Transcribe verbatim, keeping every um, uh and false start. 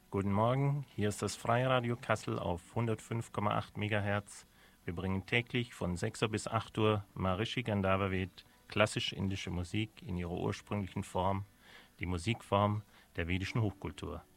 Guten Morgen, hier ist das Freiradio Kassel auf hundertfünf Komma acht Megahertz. Wir bringen täglich von sechs Uhr bis acht Uhr Maharishi Gandharva Ved, klassisch-indische Musik in ihrer ursprünglichen Form, die Musikform der vedischen Hochkultur.